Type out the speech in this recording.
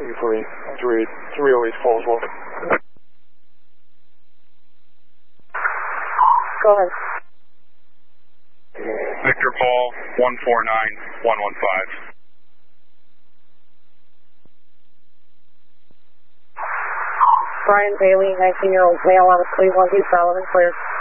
Usually 308 Fallsville. Go ahead. Victor Paul, 149115. Brian Bailey, 19-year-old male on a Cleveland, he's valid and clear.